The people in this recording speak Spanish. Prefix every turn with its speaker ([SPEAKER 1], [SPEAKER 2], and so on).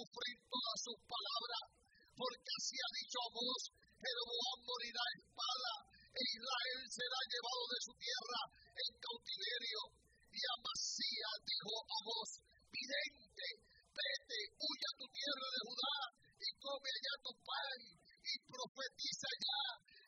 [SPEAKER 1] sufrir todas sus palabras, porque así ha dicho Amós, Jeroboam morirá